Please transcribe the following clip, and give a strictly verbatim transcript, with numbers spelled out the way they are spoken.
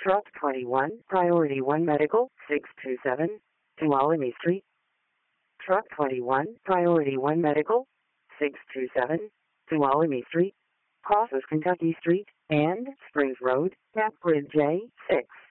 Truck twenty-one, Priority one Medical, six two seven, Tuolumne Street. Truck twenty-one, Priority one Medical, six two seven, Tuolumne Street. Crosses Kentucky Street and Springs Road, Gap Grid J six.